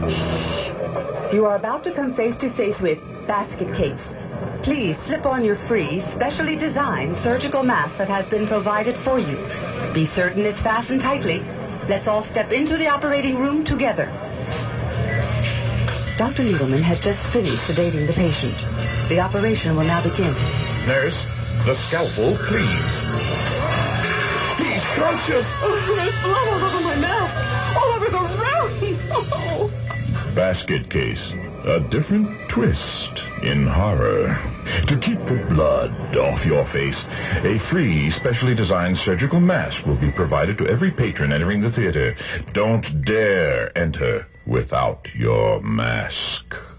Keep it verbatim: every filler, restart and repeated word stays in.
You are about to come face to face with Basket Case. Please slip on your free, specially designed surgical mask that has been provided for you. Be certain it's fastened tightly. Let's all step into the operating room together. Doctor Needleman has just finished sedating the patient. The operation will now begin. Nurse, the scalpel, please. He's conscious. Oh, there's blood all over my mask. All over the room. Oh. Basket Case. A different twist in horror. To keep the blood off your face, a free, specially designed surgical mask will be provided to every patron entering the theater. Don't dare enter without your mask.